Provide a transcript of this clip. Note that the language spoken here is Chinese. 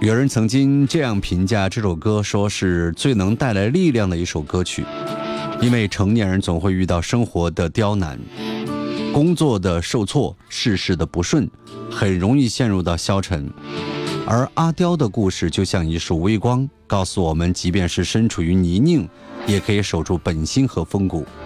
有人曾经这样评价这首歌，说是最能带来力量的一首歌曲。因为成年人总会遇到生活的刁难，工作的受挫，事事的不顺，很容易陷入到消沉。而阿刁的故事就像一束微光，告诉我们即便是身处于泥泞，也可以守住本心和风骨。